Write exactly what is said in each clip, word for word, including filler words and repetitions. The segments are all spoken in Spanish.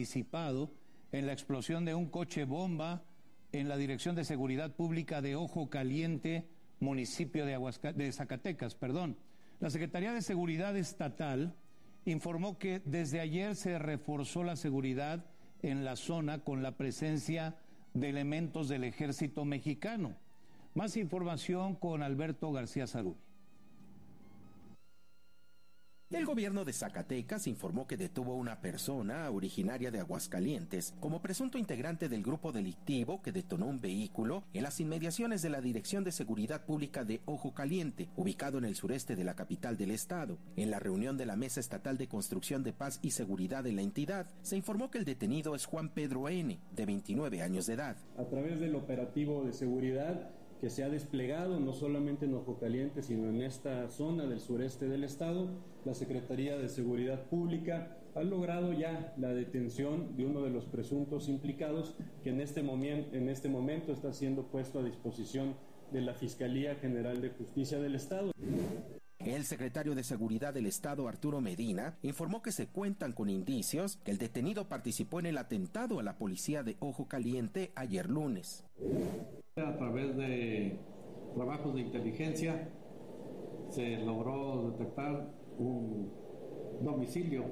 participado en la explosión de un coche bomba en la Dirección de Seguridad Pública de Ojo Caliente, municipio de, Aguasca- de Zacatecas, perdón. La Secretaría de Seguridad Estatal informó que desde ayer se reforzó la seguridad en la zona con la presencia de elementos del Ejército Mexicano. Más información con Alberto García Zarubi. El gobierno de Zacatecas informó que detuvo a una persona originaria de Aguascalientes como presunto integrante del grupo delictivo que detonó un vehículo en las inmediaciones de la Dirección de Seguridad Pública de Ojo Caliente, ubicado en el sureste de la capital del estado. En la reunión de la Mesa Estatal de Construcción de Paz y Seguridad de la entidad, se informó que el detenido es Juan Pedro N., de veintinueve años de edad. A través del operativo de seguridad que se ha desplegado no solamente en Ojo Caliente, sino en esta zona del sureste del estado, la Secretaría de Seguridad Pública ha logrado ya la detención de uno de los presuntos implicados, que en este momento, en este momento está siendo puesto a disposición de la Fiscalía General de Justicia del estado. El secretario de Seguridad del Estado, Arturo Medina, informó que se cuentan con indicios que el detenido participó en el atentado a la policía de Ojo Caliente ayer lunes. A través de trabajos de inteligencia se logró detectar un domicilio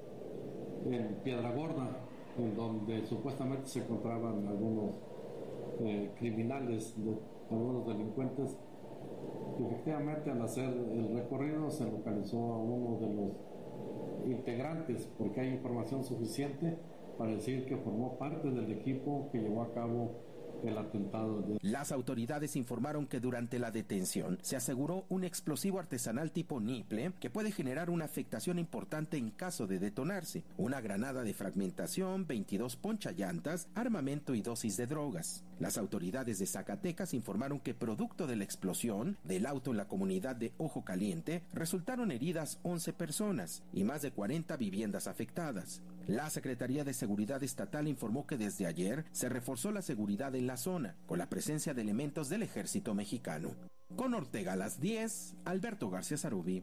en Piedra Gorda, en donde supuestamente se encontraban algunos eh, criminales, de, algunos delincuentes. Efectivamente, al hacer el recorrido se localizó a uno de los integrantes, porque hay información suficiente para decir que formó parte del equipo que llevó a cabo el atentado. De... Las autoridades informaron que durante la detención se aseguró un explosivo artesanal tipo niple que puede generar una afectación importante en caso de detonarse, una granada de fragmentación, veintidós ponchallantas, armamento y dosis de drogas. Las autoridades de Zacatecas informaron que producto de la explosión del auto en la comunidad de Ojo Caliente resultaron heridas once personas y más de cuarenta viviendas afectadas. La Secretaría de Seguridad Estatal informó que desde ayer se reforzó la seguridad en la zona, con la presencia de elementos del Ejército Mexicano. Con Ortega a las diez, Alberto García Zarubi.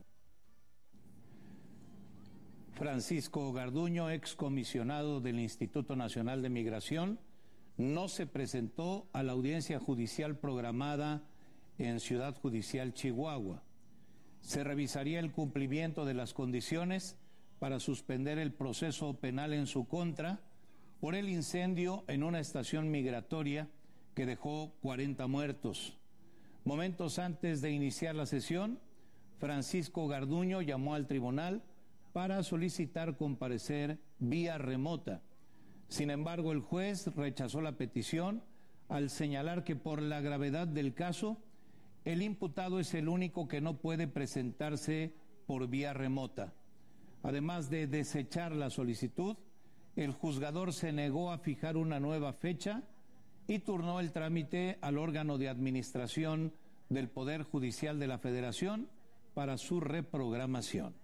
Francisco Garduño, excomisionado del Instituto Nacional de Migración, no se presentó a la audiencia judicial programada en Ciudad Judicial Chihuahua. Se revisaría el cumplimiento de las condiciones para suspender el proceso penal en su contra por el incendio en una estación migratoria que dejó cuarenta muertos. Momentos antes de iniciar la sesión, Francisco Garduño llamó al tribunal para solicitar comparecer vía remota. Sin embargo, el juez rechazó la petición al señalar que por la gravedad del caso, el imputado es el único que no puede presentarse por vía remota. Además de desechar la solicitud, el juzgador se negó a fijar una nueva fecha y turnó el trámite al órgano de administración del Poder Judicial de la Federación para su reprogramación.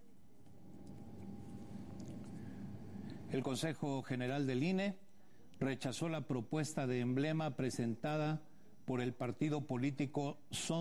El Consejo General del I N E rechazó la propuesta de emblema presentada por el partido político Som